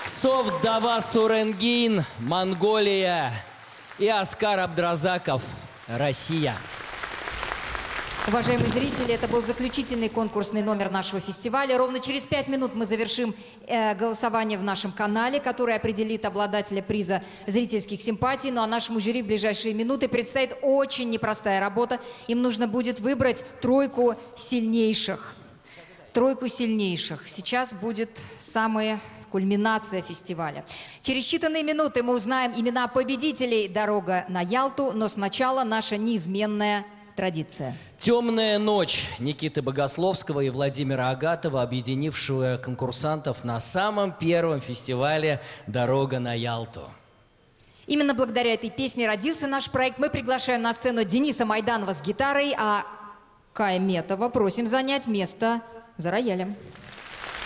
Совдава Суренгин, Монголия, и Оскар Абдразаков, Россия. Уважаемые зрители, это был заключительный конкурсный номер нашего фестиваля. Ровно через 5 минут мы завершим голосование в нашем канале, который определит обладателя приза зрительских симпатий. Ну а нашему жюри в ближайшие минуты предстоит очень непростая работа. Им нужно будет выбрать тройку сильнейших. Тройку сильнейших. Сейчас будет самая кульминация фестиваля. Через считанные минуты мы узнаем имена победителей «Дорога на Ялту», но сначала наша неизменная традиция. «Темная ночь» Никиты Богословского и Владимира Агатова, объединившая конкурсантов на самом первом фестивале «Дорога на Ялту». Именно благодаря этой песне родился наш проект. Мы приглашаем на сцену Дениса Майданова с гитарой, а Кая Метова просим занять место за роялем.